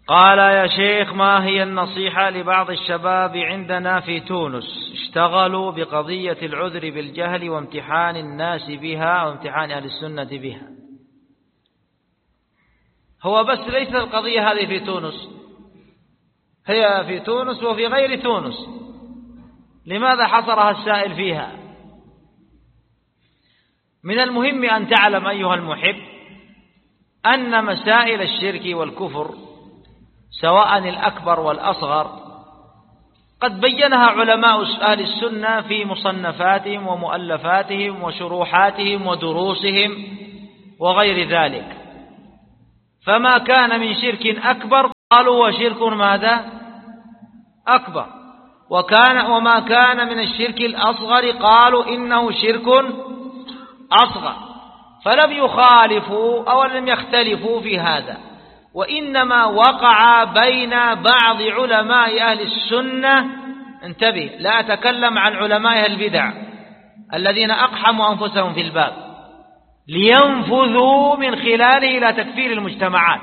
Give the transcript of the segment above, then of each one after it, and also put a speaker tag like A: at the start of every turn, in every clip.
A: قال: يا شيخ، ما هي النصيحة لبعض الشباب عندنا في تونس اشتغلوا بقضية العذر بالجهل وامتحان الناس بها وامتحان أهل السنة بها؟ هو بس ليس القضية هذه في تونس، هي في تونس وفي غير تونس. لماذا حصرها السائل فيها؟ من المهم أن تعلم أيها المحب أن مسائل الشرك والكفر سواء الأكبر والأصغر قد بينها علماء أهل السنة في مصنفاتهم ومؤلفاتهم وشروحاتهم ودروسهم وغير ذلك. فما كان من شرك أكبر قالوا وشرك ماذا؟ أكبر. وما كان من الشرك الأصغر قالوا إنه شرك أصغر. فلم يخالفوا أو لم يختلفوا في هذا، وإنما وقع بين بعض علماء أهل السنة. انتبه، لا أتكلم عن علماء البدع الذين أقحموا أنفسهم في الباب لينفذوا من خلاله إلى تكفير المجتمعات.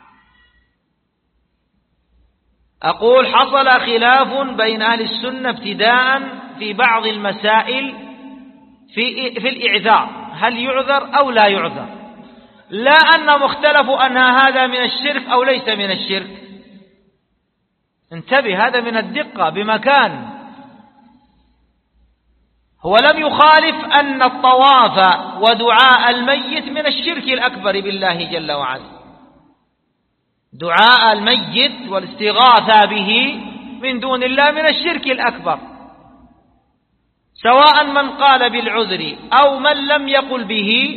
A: أقول حصل خلاف بين أهل السنة ابتداء في بعض المسائل في الإعذار، هل يعذر أو لا يعذر؟ لا أنهم اختلفوا أن هذا من الشرك أو ليس من الشرك. انتبه، هذا من الدقة بمكان. هو لم يخالف أن الطواف ودعاء الميت من الشرك الأكبر بالله جل وعلا. دعاء الميت والاستغاثة به من دون الله من الشرك الأكبر، سواء من قال بالعذر أو من لم يقل به،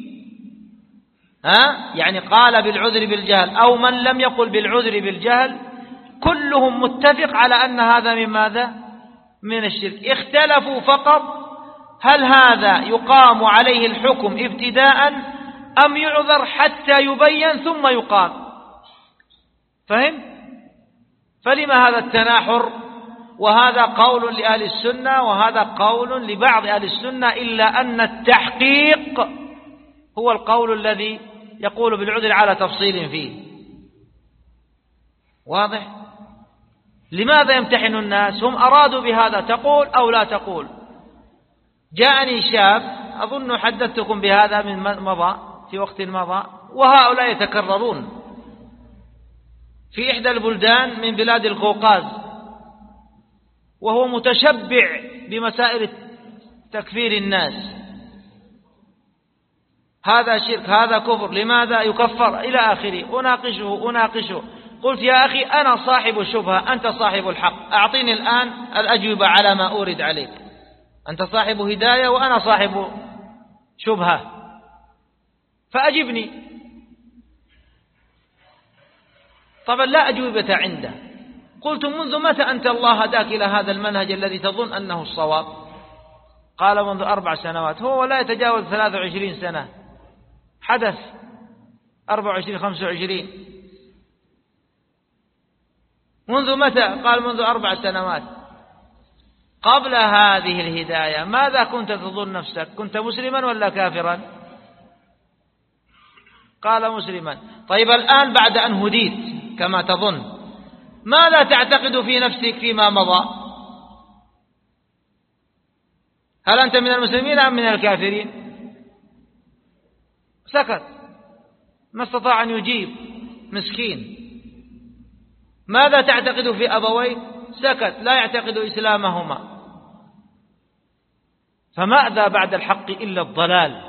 A: يعني قال بالعذر بالجهل أو من لم يقل بالعذر بالجهل، كلهم متفق على أن هذا من ماذا؟ من الشرك. اختلفوا فقط هل هذا يقام عليه الحكم ابتداء أم يعذر حتى يبين ثم يقام. فهم؟ فلما هذا التناحر؟ وهذا قول لأهل السنة وهذا قول لبعض أهل السنة، إلا أن التحقيق هو القول الذي يقول بالعذر على تفصيل فيه. واضح؟ لماذا يمتحن الناس؟ هم أرادوا بهذا، تقول أو لا تقول. جاءني شاب، أظن حدثتكم بهذا من مضى، في وقت مضى، وهؤلاء يتكررون في إحدى البلدان من بلاد القوقاز، وهو متشبع بمسائل تكفير الناس. هذا شرك، هذا كفر، لماذا يكفر إلى آخره. أناقشه قلت يا أخي أنا صاحب الشبهة، أنت صاحب الحق، أعطيني الآن الأجوبة على ما أورد عليك. أنت صاحب هداية وأنا صاحب شبهة، فأجبني. طبعا لا أجوبة عنده. قلت منذ متى أنت الله هداك إلى هذا المنهج الذي تظن أنه الصواب؟ قال منذ 4 سنوات. هو لا يتجاوز 23 سنة، حدث 24 25. منذ متى؟ قال منذ 4 سنوات. قبل هذه الهداية ماذا كنت تظن نفسك؟ كنت مسلما ولا كافرا؟ قال مسلما. طيب الآن بعد أن هديت كما تظن، ماذا تعتقد في نفسك فيما مضى؟ هل أنت من المسلمين أم من الكافرين؟ سكت، ما استطاع أن يجيب، مسكين. ماذا تعتقد في أبويك؟ سكت، لا يعتقد إسلامهما. فماذا بعد الحق إلا الضلال؟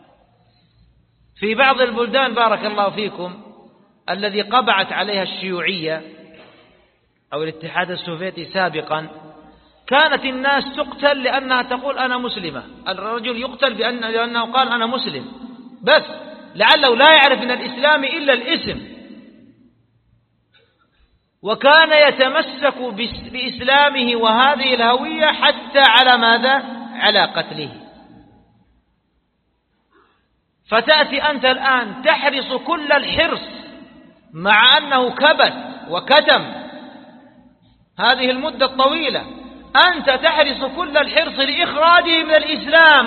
A: في بعض البلدان بارك الله فيكم الذي قبعت عليها الشيوعية أو الاتحاد السوفيتي سابقا، كانت الناس تقتل لأنها تقول أنا مسلمة. الرجل يقتل لأنه قال أنا مسلم، بس لعله لا يعرف من الإسلام إلا الاسم، وكان يتمسك بإسلامه وهذه الهوية حتى على ماذا؟ على قتله. فتأتي أنت الآن تحرص كل الحرص مع أنه كبت وكتم هذه المدة الطويلة، أنت تحرص كل الحرص لإخراجه من الإسلام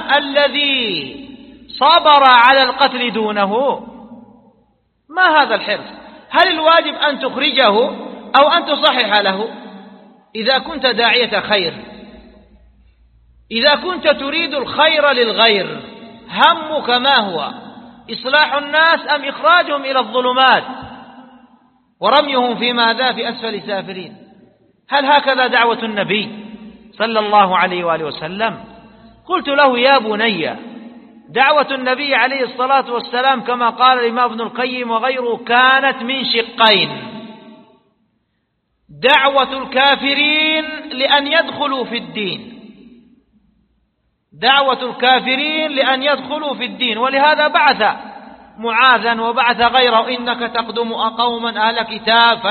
A: الذي صبر على القتل دونه. ما هذا الحرص؟ هل الواجب أن تخرجه أو أن تصحح له؟ إذا كنت داعية خير، إذا كنت تريد الخير للغير، همك ما هو؟ إصلاح الناس أم إخراجهم إلى الظلمات ورميهم في ماذا؟ في أسفل سافلين؟ هل هكذا دعوة النبي صلى الله عليه وآله وسلم؟ قلت له يا بني، دعوة النبي عليه الصلاة والسلام كما قال الإمام ابن القيم وغيره كانت من شقين: دعوة الكافرين لأن يدخلوا في الدين، دعوة الكافرين لأن يدخلوا في الدين، ولهذا بعث معاذا وبعث غيره: إنك تقدم قوما أهل كتاب